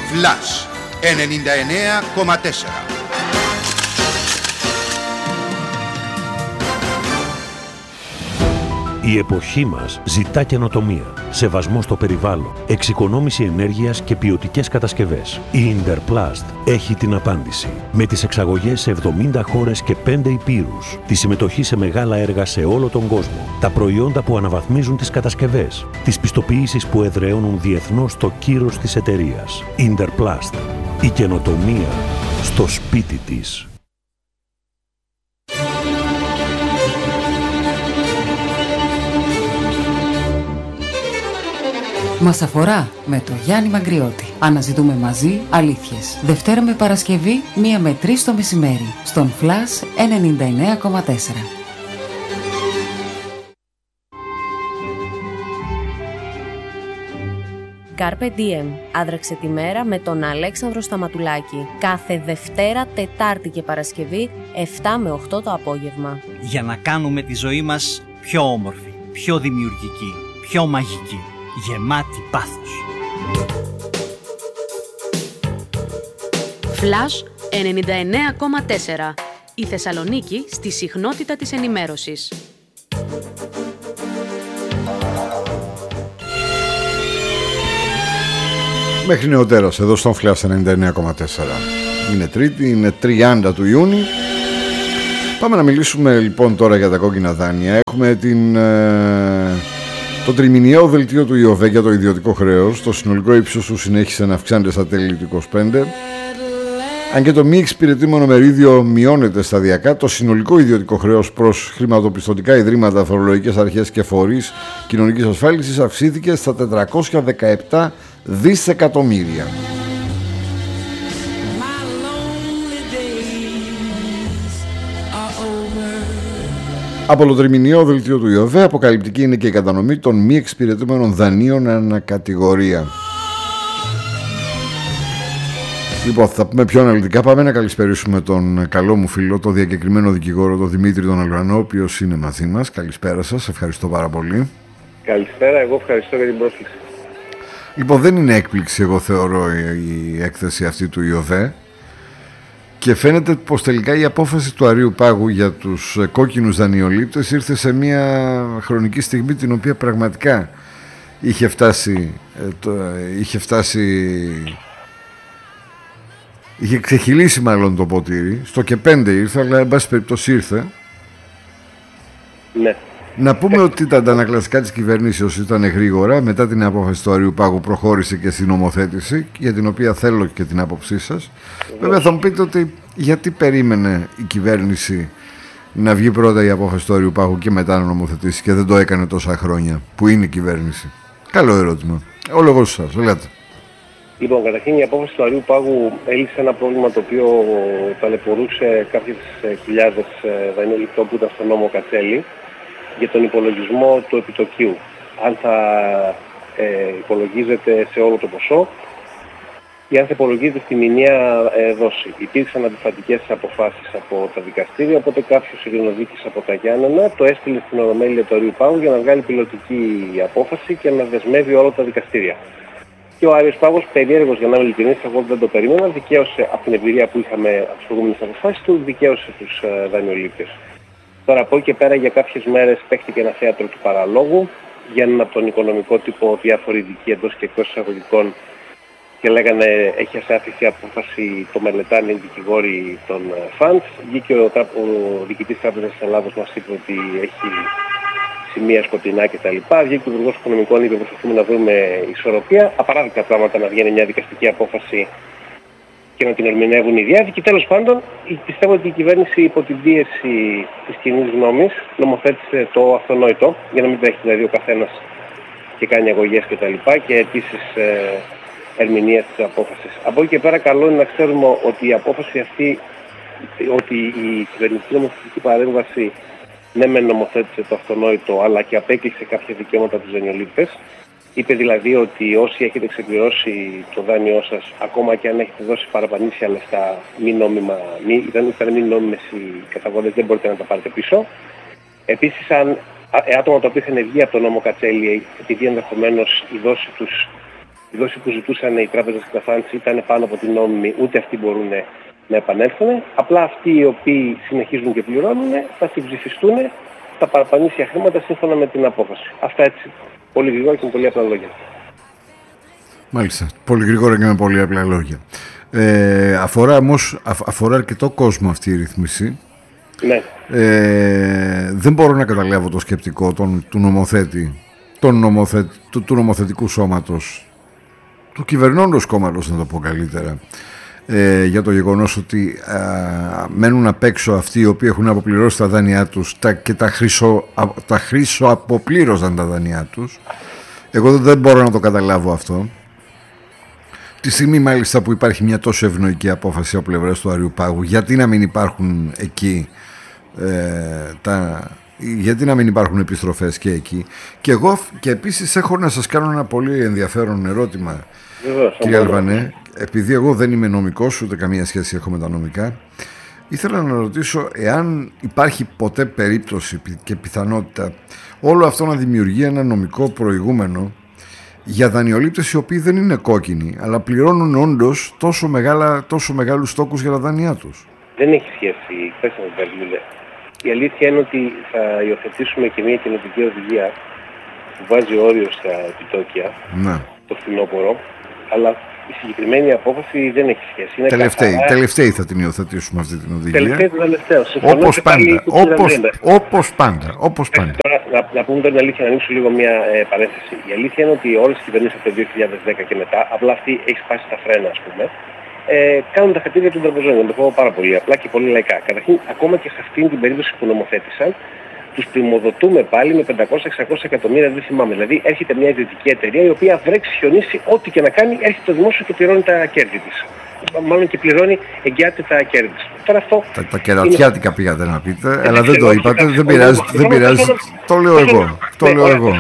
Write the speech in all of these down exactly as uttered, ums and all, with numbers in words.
Flash ενενήντα εννέα κόμμα τέσσερα. Η εποχή μας ζητά καινοτομία, σεβασμό στο περιβάλλον, εξοικονόμηση ενέργειας και ποιοτικές κατασκευές. Η Interplast έχει την απάντηση. Με τις εξαγωγές σε εβδομήντα χώρες και πέντε υπήρους, τη συμμετοχή σε μεγάλα έργα σε όλο τον κόσμο, τα προϊόντα που αναβαθμίζουν τις κατασκευές, τις πιστοποιήσεις που εδραιώνουν διεθνώς το κύρος της εταιρείας. Interplast. Η καινοτομία στο σπίτι της. Μας αφορά με το Γιάννη Μαγκριώτη. Αναζητούμε μαζί αλήθειες. Δευτέρα με Παρασκευή, μία με τρεις το μεσημέρι. Στον Flash ενενήντα εννέα κόμμα τέσσερα. Carpe Diem. Άδραξε τη μέρα με τον Αλέξανδρο Σταματουλάκη. Κάθε Δευτέρα, Τετάρτη και Παρασκευή, επτά με οκτώ το απόγευμα. Για να κάνουμε τη ζωή μας πιο όμορφη, πιο δημιουργική, πιο μαγική. Γεμάτη πάθος. Flash ενενήντα εννέα κόμμα τέσσερα. Η Θεσσαλονίκη στη συχνότητα της ενημέρωσης. Μέχρι νεοτέρας εδώ στον Flash ενενήντα εννέα κόμμα τέσσερα. Είναι Τρίτη, είναι τριάντα του Ιούνιου. Πάμε να μιλήσουμε λοιπόν τώρα για τα κόκκινα δάνεια. Έχουμε την... Ε... Το τριμηνιαίο δελτίο του ΙΟΒΕ για το ιδιωτικό χρέος, το συνολικό ύψος του συνέχισε να αυξάνεται στα τέλη του είκοσι πέντε. Αν και το μη εξυπηρετούμενο μερίδιο μειώνεται σταδιακά, το συνολικό ιδιωτικό χρέος προς χρηματοπιστωτικά ιδρύματα, φορολογικές αρχές και φορείς κοινωνικής ασφάλισης αυξήθηκε στα τετρακόσια δεκαεπτά δισεκατομμύρια. Από το τριμηνιαίο δελτίο του ΙΟΒΕ, αποκαλυπτική είναι και η κατανομή των μη εξυπηρετούμενων δανείων ανακατηγορία. Λοιπόν, θα πούμε πιο αναλυτικά. Πάμε να καλησπερίσουμε τον καλό μου φίλο, τον διακεκριμένο δικηγόρο, τον Δημήτρη τον Αλγανό, ο οποίος είναι μαζί μας. Καλησπέρα σας, ευχαριστώ πάρα πολύ. Καλησπέρα, εγώ ευχαριστώ για την πρόσκληση. Λοιπόν, δεν είναι έκπληξη, εγώ θεωρώ, η έκθεση αυτή του ΙΟΒΕ. Και φαίνεται πως τελικά η απόφαση του Αρείου Πάγου για τους κόκκινους δανειολήπτες ήρθε σε μια χρονική στιγμή την οποία πραγματικά είχε φτάσει, το, είχε φτάσει, είχε ξεχυλήσει μάλλον το ποτήρι. Στο και πέντε ήρθε, αλλά εν πάση περιπτώσει ήρθε. Ναι. Να πούμε ότι τα αντανακλαστικά της κυβερνήσεως ήταν γρήγορα. Μετά την απόφαση του Αρείου Πάγου προχώρησε και στην νομοθέτηση, για την οποία θέλω και την άποψή σας. Βέβαια θα μου πείτε ότι γιατί περίμενε η κυβέρνηση να βγει πρώτα η απόφαση του Αρείου Πάγου και μετά να νομοθετήσει και δεν το έκανε τόσα χρόνια που είναι η κυβέρνηση. Καλό ερώτημα. Ο λόγος σας, λέτε. Λοιπόν, καταρχήν η απόφαση του Αρείου Πάγου έλυσε ένα πρόβλημα το οποίο ταλαιπωρούσε κάποιες χιλιάδες δανειοληπτών που ήταν στον νόμο Κατσέλη για τον υπολογισμό του επιτοκίου. Αν θα ε, υπολογίζεται σε όλο το ποσό ή αν θα υπολογίζεται στη μηνιαία ε, δόση. Υπήρξαν αντιφατικές αποφάσεις από τα δικαστήρια, οπότε κάποιος ειρηνοδίκης από τα Γιάννενα το έστειλε στην Ολομέλεια του Αρείου Πάγου για να βγάλει πιλωτική απόφαση και να δεσμεύει όλα τα δικαστήρια. Και ο Άριος Πάγος, περίεργος για να είμαι ειλικρινής, εγώ δεν το περίμενα, δικαίωσε από την εμπειρία που είχαμε από τις προηγούμενες αποφάσεις του, δικαίωσε τους ε, δανειολήπτες. Τώρα από εκεί και πέρα για κάποιες μέρες παίχτηκε ένα θέατρο του παραλόγου, βγαίνουν από τον οικονομικό τύπο διάφοροι ειδικοί εντός και εκτός εισαγωγικών και λέγανε έχει ασάφηση απόφαση, το μελετάνε οι δικηγόροι των φαντς. Βγήκε ο, ο διοικητής Τράπεζας της Ελλάδος, μας είπε ότι έχει σημεία σκοτεινά κτλ. Βγήκε ο Υπουργός Οικονομικών, είπε προσπαθούμε να βρούμε ισορροπία. Απαράδεκτα πράγματα να βγαίνει μια δικαστική απόφαση και να την ερμηνεύουν οι διάδικοι. Τέλος πάντων, πιστεύω ότι η κυβέρνηση υπό την πίεση της κοινής γνώμης νομοθέτησε το αυτονόητο, για να μην τρέχει δηλαδή ο καθένας και κάνει αγωγές κτλ. Και, και αιτήσεις ε, ερμηνείας της απόφασης. Από εκεί και πέρα καλό είναι να ξέρουμε ότι η απόφαση αυτή, ότι η κυβερνητική νομοθετική παρέμβαση ναι μεν νομοθέτησε το αυτονόητο, αλλά και απέκλεισε κάποια δικαιώματα τους δανειολήπτες. Είπε δηλαδή ότι όσοι έχετε ξεπληρώσει το δάνειό σας, ακόμα και αν έχετε δώσει παραπανήσια λεφτά, μη νόμιμα, μη, ήταν, ήταν μη νόμιμες οι καταγωγές, δεν μπορείτε να τα πάρετε πίσω. Επίσης, αν άτομα τα οποία είχαν βγει από τον νόμο Κατσέλη, επειδή ενδεχομένως η δόση τους η δόση που ζητούσαν οι τράπεζες και τα funds ήταν πάνω από την νόμιμη, ούτε αυτοί μπορούν να επανέλθουν. Απλά αυτοί οι οποίοι συνεχίζουν και πληρώνουν θα συμψηφιστούν τα παραπανήσια χρήματα σύμφωνα με την απόφαση. Αυτά έτσι πολύ γρήγορα και με πολύ απλά λόγια. Μάλιστα, πολύ γρήγορα και με πολύ απλά λόγια. Ε, αφορά όμως, αφορά αρκετό κόσμο αυτή η ρύθμιση. Ναι. Ε, δεν μπορώ να καταλάβω το σκεπτικό τον, του νομοθέτη, τον νομοθε, του, του νομοθετικού σώματος, του κυβερνώντος κόμματος, να το πω καλύτερα, ε, για το γεγονός ότι α, μένουν απ' έξω αυτοί οι οποίοι έχουν αποπληρώσει τα δάνειά τους τα, και τα, χρυσο, τα χρυσοαποπλήρωσαν τα δάνειά τους. Εγώ δεν μπορώ να το καταλάβω αυτό. Τη στιγμή μάλιστα που υπάρχει μια τόσο ευνοϊκή απόφαση από πλευράς του Αριουπάγου, γιατί να μην υπάρχουν εκεί ε, τα... γιατί να μην υπάρχουν επιστροφές και εκεί. Και εγώ και επίσης έχω να σας κάνω ένα πολύ ενδιαφέρον ερώτημα, κύριε Αλβανέ, επειδή εγώ δεν είμαι νομικός, ούτε καμία σχέση έχω με τα νομικά. Ήθελα να ρωτήσω εάν υπάρχει ποτέ περίπτωση και πιθανότητα όλο αυτό να δημιουργεί ένα νομικό προηγούμενο για δανειολήπτες οι οποίοι δεν είναι κόκκινοι, αλλά πληρώνουν όντως τόσο, μεγάλα, τόσο μεγάλους τόκους για τα δάνειά τους. Δεν έχει σχέση, πες να Βερλούλε. Η αλήθεια είναι ότι θα υιοθετήσουμε και μια κοινοτική οδηγία που βάζει όριο στα επιτόκια, ναι, το φθινόπωρο, αλλά η συγκεκριμένη απόφαση δεν έχει σχέση. Είναι τελευταίοι, καθαρά... τελευταίοι θα την υιοθετήσουμε αυτή την οδηγία. Τελευταίοι, τελευταίοι. Όπως πάντα, όπως, όπως πάντα, όπως πάντα. Τώρα, να, να πούμε τώρα την αλήθεια, να ανοίξω λίγο μια ε, παρένθεση. Η αλήθεια είναι ότι όλες οι κυβερνήσεις από το δύο χιλιάδες δέκα και μετά, απλά αυτή έχει σπάσει τα φρένα, ας πούμε, ε, κάνουν τα χατήρια των τραπεζών. Να το πω πάρα πολύ απλά και πολύ λαϊκά. Καταρχήν, ακόμα και σε αυτήν την περίπτωση που νομοθέτησαν, τους πρημοδοτούμε πάλι με πεντακόσια εξακόσια εκατομμύρια, δεν θυμάμαι. Δηλαδή, έρχεται μια ιδιωτική εταιρεία η οποία βρέξει, χιονίσει, ό,τι και να κάνει, έρχεται το δημόσιο και πληρώνει τα κέρδη της. Μάλλον και πληρώνει, εγγυάται τα κέρδη της. Τώρα αυτό. Τα, τα κερατιάτικα πήγατε να πείτε, ε, αλλά δεν το είπατε, δεν πειράζει. Δεν πειράζει. Το λέω εγώ. Το λέω εγώ.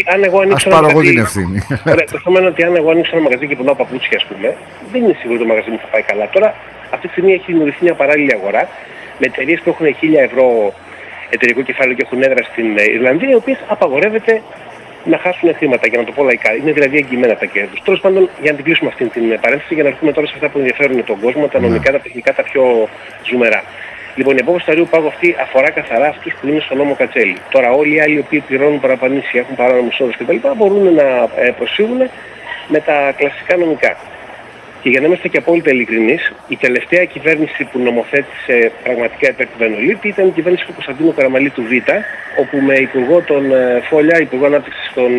Ας πάρω εγώ την ευθύνη. Το θέμα είναι ότι αν εγώ ανοίξω ένα μαγαζί και πουλάω παπούτσια, ας πούμε, δεν είναι σίγουρο το μαγαζί μου θα πάει καλά. Τώρα, αυτή τη στιγμή έχει δημιουργηθεί μια παράλληλη αγορά με εταιρείες που έχουν χίλια ευρώ εταιρικό κεφάλαιο και έχουν έδρα στην Ιρλανδία, οι οποίες απαγορεύεται να χάσουν χρήματα, για να το πω λαϊκά. Είναι δηλαδή εγγυημένα τα κέρδη τους. Τέλος πάντων, για να την κλείσουμε αυτή την παρένθεση, για να έρθουμε τώρα σε αυτά που ενδιαφέρουν τον κόσμο, τα νομικά, τα τεχνικά, τα πιο ζουμερά. Λοιπόν, η απόφαση του Αριουπάγου αυτή αφορά καθαρά αυτούς που είναι στο νόμο Κατσέλη. Τώρα, όλοι οι άλλοι οι οποίοι πληρώνουν παραπανήσια, έχουν παράνομους όρους κτλ., μπορούν να προσφύγουν με τα κλασικά νομικά. Και για να είμαστε και απόλυτα ειλικρινείς, η τελευταία κυβέρνηση που νομοθέτησε πραγματικά υπέρ του δανειολήπτη ήταν η κυβέρνηση του Κωνσταντίνου Καραμαλή του Β, όπου με υπουργό τον Φόλια, υπουργό ανάπτυξης τον,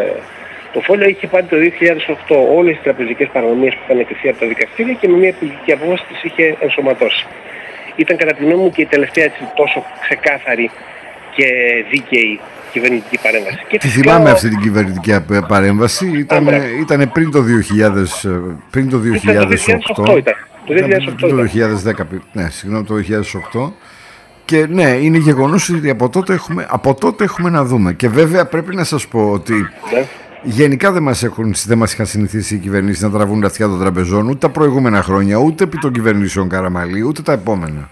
τον Φόλια, είχε πάρει το δύο χιλιάδες οκτώ όλες τις τραπεζικές παρανομίες που είχαν κρυφθεί από τα δικαστήρια και με μια υπουργική απόφαση τις είχε ενσωματώσει. Ήταν κατά τη γνώμη μου και η τελευταία έτσι, τόσο ξεκάθαρη και δίκαιη κυβερνητική παρέμβαση. Και τη θυμάμαι αυτή την κυβερνητική παρέμβαση, ήταν, ήταν πριν το δύο χιλιάδες, πριν το δύο χιλιάδες οκτώ. Ήταν το δύο χιλιάδες οκτώ. Το δύο χιλιάδες δέκα, ναι, συγγνώμη, το δύο χιλιάδες οκτώ. Και ναι, είναι γεγονός ότι από τότε, έχουμε, από τότε έχουμε να δούμε. Και βέβαια πρέπει να σας πω ότι ναι, γενικά δεν μας, έχουν, δεν μας είχαν συνηθίσει οι κυβερνήσεις να τραβούν τα αυτιά των τραπεζών ούτε τα προηγούμενα χρόνια, ούτε επί των κυβερνήσεων Καραμαλή, ούτε τα επόμενα.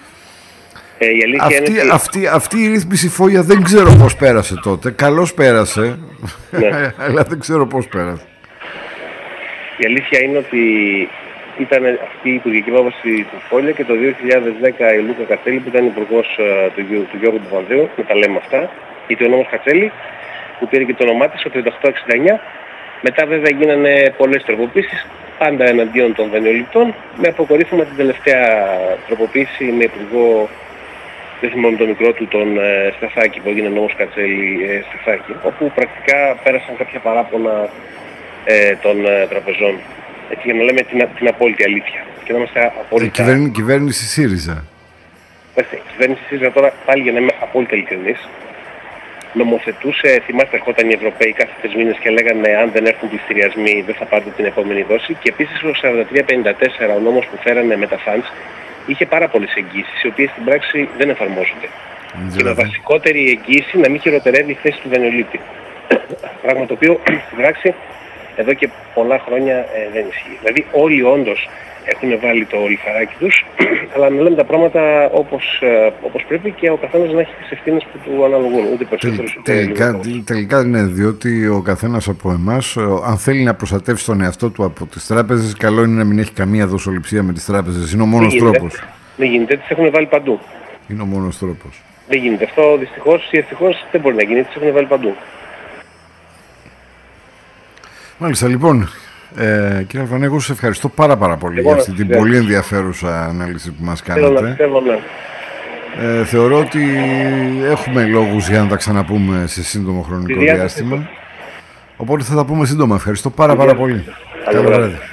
Ε, η αυτή, είναι αυτή, αυτή η ρύθμιση Φόγια δεν ξέρω πώς πέρασε τότε. Καλώς πέρασε, ναι, αλλά δεν ξέρω πώς πέρασε. Η αλήθεια είναι ότι ήταν αυτή η υπουργική απόφαση του Φόλια και το δύο χιλιάδες δέκα η Λούκα Κατσέλη, που ήταν υπουργός του, του Γιώργου Παπανδρέου, να τα λέμε αυτά, γιατί ο νόμος Κατσέλη, που πήρε και το όνομά της, το τριάντα οκτώ εξήντα εννιά. Μετά βέβαια γίνανε πολλές τροποποίησεις, πάντα εναντίον των δανειοληπτών, με αποκορύφωμα την τελευταία τροποποίηση με υπουργό, δεν θυμάμαι το μικρό του, τον ε, Σταθάκη, που έγινε νόμος Κατσέλη ε, Σταθάκη, όπου πρακτικά πέρασαν κάποια παράπονα ε, των ε, τραπεζών. Έτσι, για να λέμε την, την απόλυτη αλήθεια. Και να είμαστε απόλυτα... Η κυβέρνηση, κυβέρνηση ΣΥΡΙΖΑ. Πέστε, η κυβέρνηση ΣΥΡΙΖΑ τώρα, πάλι για να είμαι απόλυτα ειλικρινής, νομοθετούσε, θυμάστε, ερχόταν οι Ευρωπαίοι κάθε τρεις μήνες και λέγανε αν δεν έρθουν πληστηριασμοί δεν θα πάρετε την επόμενη δόση. Και επίσης ο σαράντα τρία πενήντα τέσσερα, ο νόμος που φέρανε με τα funds, είχε πάρα πολλές εγγύσεις, οι οποίες στην πράξη δεν εφαρμόζονται. Δηλαδή. Και με βασικότερη εγγύηση να μην χειροτερεύει η θέση του δανειολήπτη. Πράγμα το οποίο στην πράξη εδώ και πολλά χρόνια ε, δεν ισχύει. Δηλαδή όλοι όντως έχουν βάλει το λιθαράκι τους, αλλά να λέμε τα πράγματα όπως, ε, όπως πρέπει και ο καθένας να έχει τις ευθύνες που του αναλογούν. Ούτε περισσότερος ούτε τελικά, τελικά ναι, διότι ο καθένας από εμάς, αν θέλει να προστατεύσει τον εαυτό του από τις τράπεζες, καλό είναι να μην έχει καμία δοσοληψία με τις τράπεζες. Είναι ο μόνος τρόπος. Δεν γίνεται, τις έχουν βάλει παντού. Είναι ο μόνος τρόπος. Δεν γίνεται. Αυτό δυστυχώς ή ευτυχώς δεν μπορεί να γίνει, τις έχουν βάλει παντού. Μάλιστα, λοιπόν, ε, κύριε Αλβανέγο, σας ευχαριστώ πάρα πάρα πολύ εγώ για αυτή την πολύ ενδιαφέρουσα ανάλυση που μας κάνατε. Θέλω να πιστεύω, ναι. ε, θεωρώ ότι έχουμε λόγους για να τα ξαναπούμε σε σύντομο χρονικό διάστημα. Οπότε θα τα πούμε σύντομα. Ευχαριστώ πάρα πάρα πολύ. Καλό βράδυ.